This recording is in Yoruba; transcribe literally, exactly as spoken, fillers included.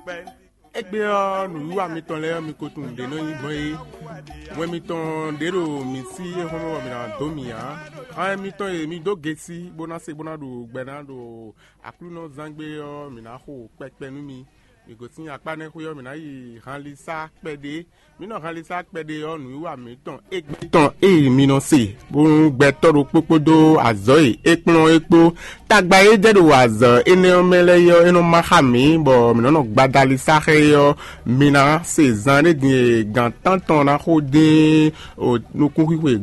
Egbe nu wa mi ton le mi ko tun de no yin bon e we mi ton de ro mi si e hono mi na do mi ya a mi ton e mi do gesi bona se bona do gbena do akluno zangbe yo mi na ho pepe nu mi mi go tin apa ne ko yo mi na yi hanlisa pede mi no hanlisa pede yo nu wa mi ton egbe ton e mi no se bon gbe toro popodo azo e epon epo tagba e je do azo ene omele yo eno mahami bo mi no gbadali sa yo mina se zane di gantan ton na ho de o no kun